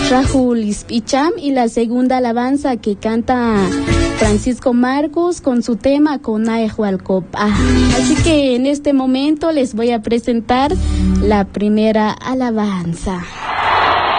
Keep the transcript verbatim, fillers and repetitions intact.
Rahul Ispicham, y la segunda alabanza que canta Francisco Marcos con su tema Conay Hualcop. Ah, así que en este momento les voy a presentar la primera alabanza.